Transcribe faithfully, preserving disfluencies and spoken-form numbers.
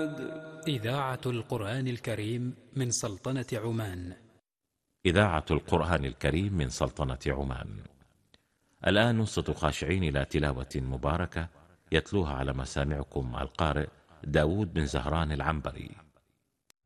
إذاعة القرآن الكريم من سلطنة عمان. إذاعة القرآن الكريم من سلطنة عمان. الآن نصت خاشعين إلى تلاوة مباركة يتلوها على مسامعكم القارئ داود بن زهران العنبري.